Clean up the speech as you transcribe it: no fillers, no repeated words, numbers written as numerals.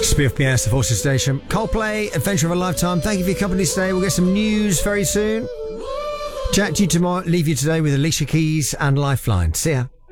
Spiff PS, the Forces Station. Coldplay, Adventure of a Lifetime. Thank you for your company today. We'll get some news very soon. Chat to you tomorrow. Leave you today with Alicia Keys and Lifeline. See ya.